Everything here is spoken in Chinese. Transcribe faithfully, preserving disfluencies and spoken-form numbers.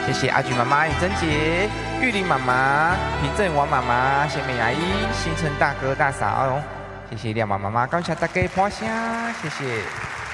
谢谢阿菊妈妈、尹贞姐、玉玲妈妈、平正王妈妈、贤美阿姨、星辰大哥大嫂，谢谢亮妈妈妈，感谢大家捧声，谢谢。